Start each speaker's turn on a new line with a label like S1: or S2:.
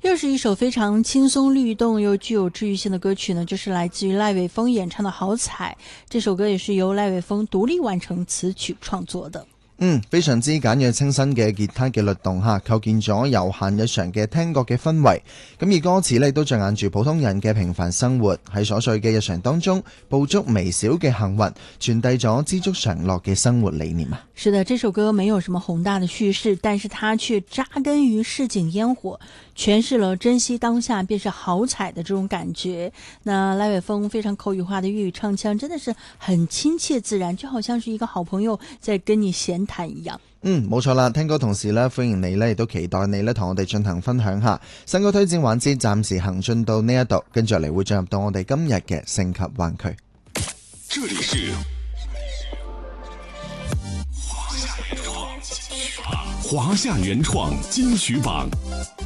S1: 又是一首非常轻松律动又具有治愈性的歌曲呢，就是来自于赖伟峰演唱的《好彩》。这首歌也是由赖伟峰獨立完成詞曲創作的。
S2: 非常之簡約清新嘅吉他嘅律動下，構建咗悠閒日常嘅聽覺嘅氛圍。咁而歌詞呢都着眼住普通人嘅平凡生活，喺瑣碎嘅日常當中捕捉微小嘅幸運，傳遞咗知足常樂嘅生活理念啊。
S1: 是的，這首歌沒有什麼宏大的敘事，但是它卻扎根於市井煙火，詮釋了珍惜當下便是好彩的這種感覺。那賴偉峰非常口語化的粵語唱腔真的是很親切自然，就好像是一個好朋友在跟你閒談一樣。
S2: 冇錯啦，聽歌同時呢，歡迎你呢亦都期待你呢同我哋進行分享下新歌推薦環節，暫時行進到呢一度，跟住嚟會進入到我哋今日嘅星級灣區。
S3: 這裡是華夏原創金曲榜。